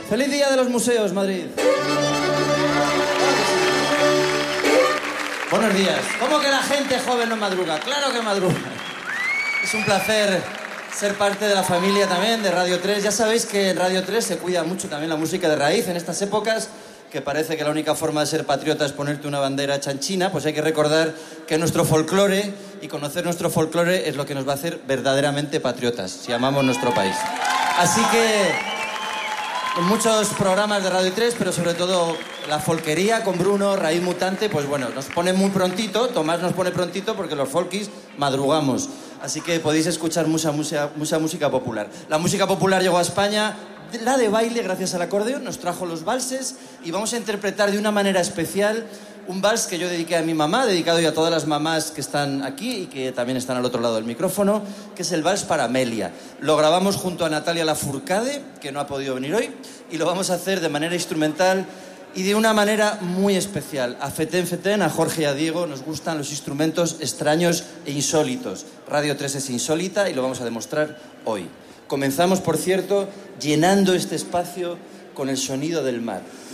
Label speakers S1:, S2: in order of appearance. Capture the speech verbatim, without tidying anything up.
S1: ¡Feliz Día de los Museos, Madrid! Buenos días. ¿Cómo que la gente joven no madruga? ¡Claro que madruga! Es un placer ser parte de la familia también de Radio tres. Ya sabéis que en Radio tres se cuida mucho también la música de raíz en estas épocas, que parece que la única forma de ser patriota es ponerte una bandera chanchina. Pues hay que recordar que nuestro folclore y conocer nuestro folclore es lo que nos va a hacer verdaderamente patriotas, si amamos nuestro país. Así que en muchos programas de Radio tres, pero sobre todo la folquería con Bruno, Raíz Mutante, pues bueno, nos pone muy prontito, Tomás nos pone prontito porque los folkis madrugamos. Así que podéis escuchar mucha, mucha, mucha música popular. La música popular llegó a España, la de baile gracias al acordeón, nos trajo los valses y vamos a interpretar de una manera especial un vals que yo dediqué a mi mamá, dedicado ya a todas las mamás que están aquí y que también están al otro lado del micrófono, que es el vals para Amelia. Lo grabamos junto a Natalia Lafourcade, que no ha podido venir hoy, y lo vamos a hacer de manera instrumental y de una manera muy especial. A Fetén Fetén, a Jorge y a Diego nos gustan los instrumentos extraños e insólitos. Radio tres es insólita y lo vamos a demostrar hoy. Comenzamos, por cierto, llenando este espacio con el sonido del mar.